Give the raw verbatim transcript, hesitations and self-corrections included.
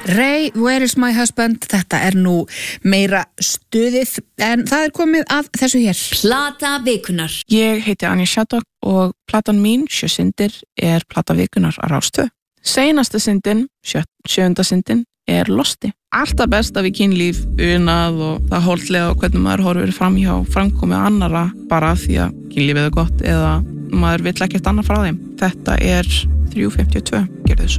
Ray, Where is my husband? Þetta er nú meira stuðið en það er komið að þessu hér. Plata vikunar. Ég heiti Anja Shaddock og platan mín, Sjö syndir, er plata vikunar á Rás tvö. Seinasta syndin, sjö, sjöunda syndin, er Losti. Alltaf besta við kynlíf, unað og það holdlega og hvernig maður horfir fram hjá framkomið annara bara því að kynlífið er gott eða maður vill ekkert annað frá þeim. Þetta er þrjú fimmtíu og tvö, gerðu svo.